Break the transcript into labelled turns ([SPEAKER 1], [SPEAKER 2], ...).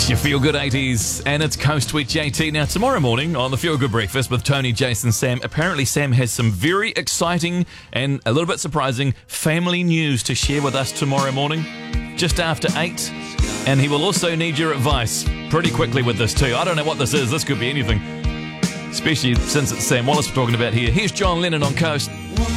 [SPEAKER 1] It's your Feel Good 80s, and it's Coast with JT. Now, tomorrow morning on the Feel Good Breakfast with Tony, Jason, Sam, apparently Sam has some very exciting and a little bit surprising family news to share with us tomorrow morning, just after 8. And he will also need your advice pretty quickly with this too. I don't know what this is. This could be anything, especially since it's Sam Wallace we're talking about here. Here's John Lennon on Coast.